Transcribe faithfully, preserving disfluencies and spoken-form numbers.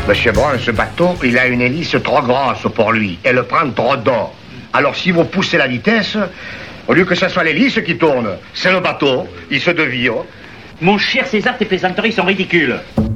Monsieur Brun, ce bateau, il a une hélice trop grosse pour lui. Elle prend trop d'eau. Alors si vous poussez la vitesse, au lieu que ce soit l'hélice qui tourne, c'est le bateau, il se devire. Mon cher César, tes plaisanteries sont ridicules.